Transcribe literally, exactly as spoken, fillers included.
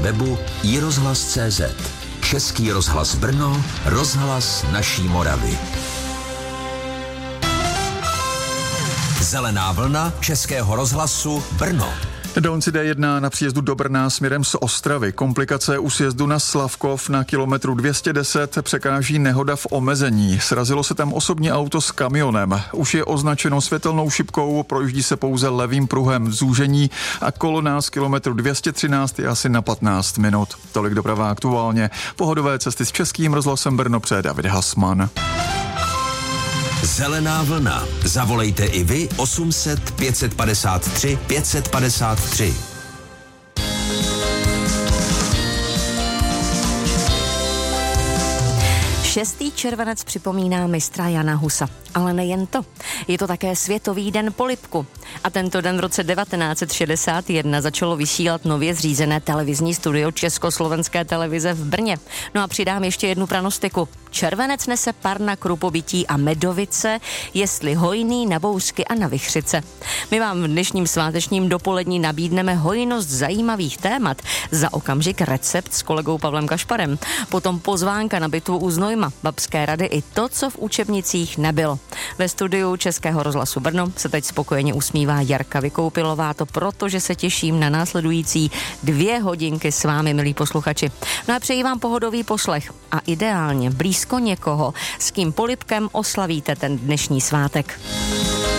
webu i rozhlas tečka cé zet. Český rozhlas Brno, rozhlas naší Moravy. Zelená vlna Českého rozhlasu Brno. Dálnici D jedna na příjezdu do Brna směrem z Ostravy. Komplikace u sjezdu na Slavkov na kilometru dvě stě deset překáží nehoda v omezení. Srazilo se tam osobní auto s kamionem. Už je označeno světelnou šipkou, projíždí se pouze levým pruhem v zúžení a kolona z kilometru dvě stě třináct je asi na patnáct minut. Tolik doprava aktuálně. Pohodové cesty s Českým rozhlasem Brno přeje David Hasman. Zelená vlna. Zavolejte i vy osm set pět set padesát tři pět set padesát tři. Šestý červenec připomíná mistra Jana Husa. Ale nejen to. Je to také Světový den polibku. A tento den v roce devatenáct set šedesát jedna začalo vysílat nově zřízené televizní studio Československé televize v Brně. No a přidám ještě jednu pranostiku. Červenec nese parna, krupobytí a medovice, jestli hojný na bouřky a na vichřice. My vám v dnešním svátečním dopolední nabídneme hojnost zajímavých témat. Za okamžik recept s kolegou Pavlem Kašparem. Potom pozvánka na bitvu u Znojma, babské rady i to, co v učebnicích nebylo. Ve studiu Českého rozhlasu Brno se teď spokojeně usmívá Jarka Vykoupilová, to proto, že se těším na následující dvě hodinky s vámi, milí posluchači. No a přeji vám pohodový poslech a ideálně blízko někoho, s kým polibkem oslavíte ten dnešní svátek.